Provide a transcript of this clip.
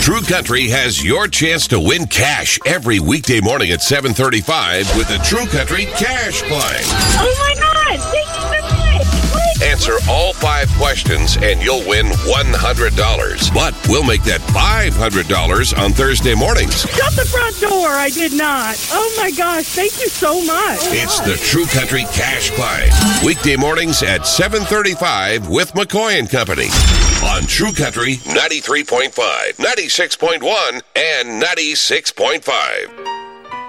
True Country has your chance to win cash every weekday morning at 7:35 with the True Country Cash Line. Oh my God! Thank you so much! Answer all 5 questions and you'll win $100. But we'll make that $500 on Thursday mornings. Shut the front door! I did not. Oh my gosh! Thank you so much. It's the True Country Cash Line. Weekday mornings at 7:35 with McCoy and Company. On True Country 93.5, 96.1, and 96.5.